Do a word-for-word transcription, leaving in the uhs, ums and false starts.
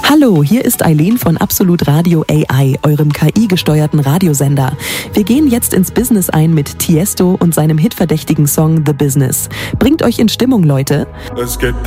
Hallo, hier ist Eileen von Absolut Radio A I, eurem K I-gesteuerten Radiosender. Wir gehen jetzt ins Business ein mit Tiesto und seinem hitverdächtigen Song The Business. Bringt euch in Stimmung, Leute. Es geht